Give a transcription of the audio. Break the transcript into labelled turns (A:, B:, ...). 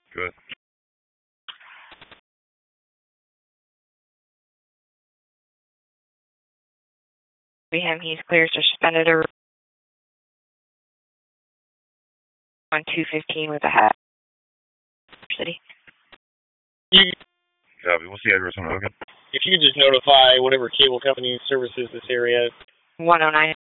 A: Good.
B: He's cleared suspended on 215 with a hat. City.
A: Copy. What's the address on Hogan?
C: If you could just notify whatever cable company services this area.
B: 109.